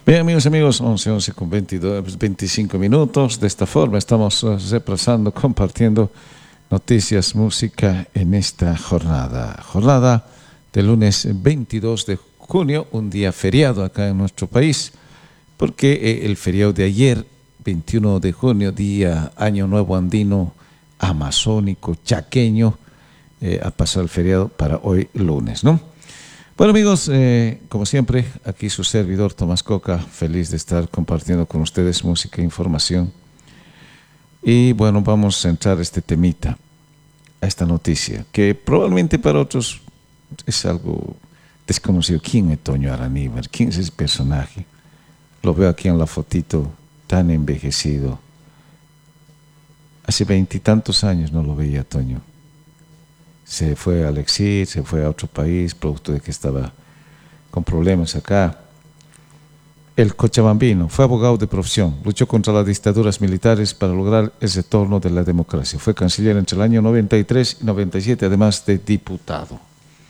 Bien, amigos, 11 con 25 minutos. De esta forma estamos repasando, compartiendo noticias, música en esta jornada. Jornada del lunes 22 de junio, un día feriado acá en nuestro país, porque el feriado de ayer, 21 de junio, día Año Nuevo Andino, amazónico, chaqueño, ha pasado el feriado para hoy lunes, ¿no? Bueno, amigos, como siempre, aquí su servidor Tomás Coca, feliz de estar compartiendo con ustedes música e información. Y bueno, vamos a entrar a este temita, a esta noticia, que probablemente para otros es algo desconocido. ¿Quién es Toño Araníbar? ¿Quién es ese personaje? Lo veo aquí en la fotito, tan envejecido. Hace 20 y tantos años no lo veía Toño. Se fue al exilio, se fue a otro país, producto de que estaba con problemas acá. El cochabambino fue abogado de profesión, luchó contra las dictaduras militares para lograr el retorno de la democracia. Fue canciller entre el año 93 y 97, además de diputado.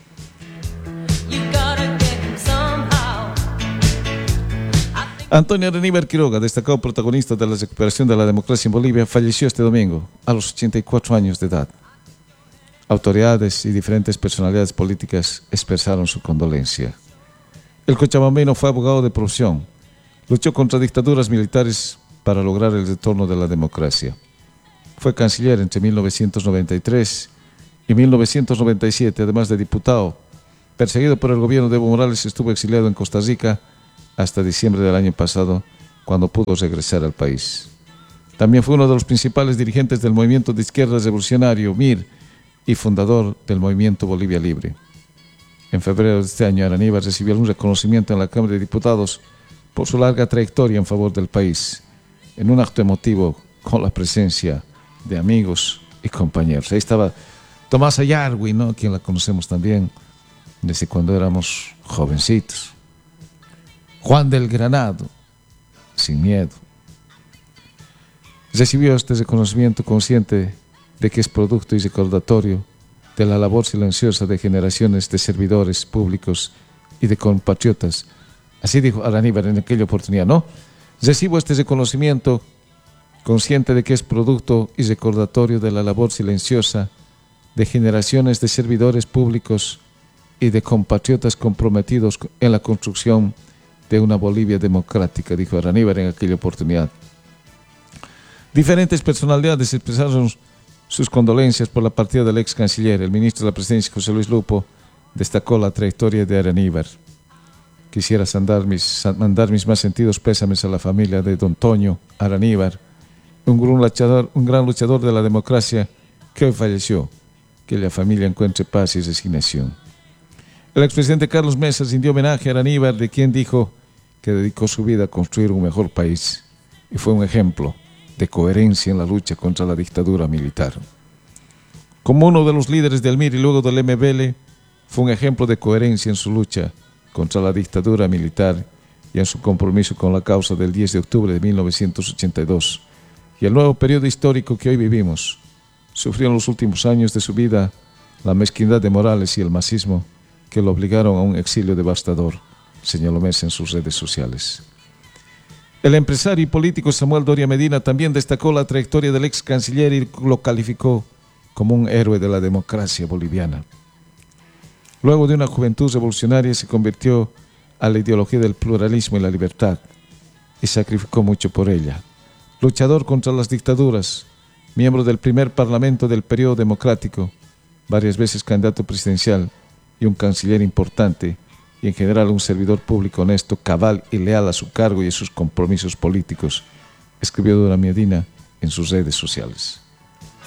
Antonio Araníbar Quiroga, destacado protagonista de la recuperación de la democracia en Bolivia, falleció este domingo a los 84 años de edad. Autoridades y diferentes personalidades políticas expresaron su condolencia. El cochabambino fue abogado de profesión, luchó contra dictaduras militares para lograr el retorno de la democracia. Fue canciller entre 1993 y 1997, además de diputado. Perseguido por el gobierno de Evo Morales, estuvo exiliado en Costa Rica hasta diciembre del año pasado, cuando pudo regresar al país. También fue uno de los principales dirigentes del movimiento de izquierda revolucionario, MIR, y fundador del movimiento Bolivia Libre. En febrero de este año, Araníbar recibió un reconocimiento en la Cámara de Diputados por su larga trayectoria en favor del país, en un acto emotivo con la presencia de amigos y compañeros. Ahí estaba Tomás Ayargui, ¿no?, quien la conocemos también desde cuando éramos jovencitos. Juan del Granado, sin miedo. Recibió este reconocimiento consciente de que es producto y recordatorio de la labor silenciosa de generaciones de servidores públicos y de compatriotas. Así dijo Araníbar en aquella oportunidad, ¿no? Recibo este reconocimiento consciente de que es producto y recordatorio de la labor silenciosa de generaciones de servidores públicos y de compatriotas comprometidos en la construcción de una Bolivia democrática, dijo Araníbar en aquella oportunidad. Diferentes personalidades expresaron sus condolencias por la partida del ex canciller. El ministro de la Presidencia, José Luis Lupo, destacó la trayectoria de Araníbar. Quisiera mandar mis más sentidos pésames a la familia de don Toño Araníbar, un gran luchador de la democracia que hoy falleció. Que la familia encuentre paz y resignación. El expresidente Carlos Mesa rindió homenaje a Araníbar, de quien dijo que dedicó su vida a construir un mejor país y fue un ejemplo de coherencia en la lucha contra la dictadura militar. Como uno de los líderes del MIR y luego del MBL, fue un ejemplo de coherencia en su lucha contra la dictadura militar y en su compromiso con la causa del 10 de octubre de 1982 y el nuevo periodo histórico que hoy vivimos. Sufrió en los últimos años de su vida la mezquindad de Morales y el masismo que lo obligaron a un exilio devastador, señaló Mesa en sus redes sociales. El empresario y político Samuel Doria Medina también destacó la trayectoria del ex canciller y lo calificó como un héroe de la democracia boliviana. Luego de una juventud revolucionaria se convirtió a la ideología del pluralismo y la libertad y sacrificó mucho por ella. Luchador contra las dictaduras, miembro del primer parlamento del periodo democrático, varias veces candidato presidencial y un canciller importante, y en general un servidor público honesto, cabal y leal a su cargo y a sus compromisos políticos, escribió Doria Medina en sus redes sociales.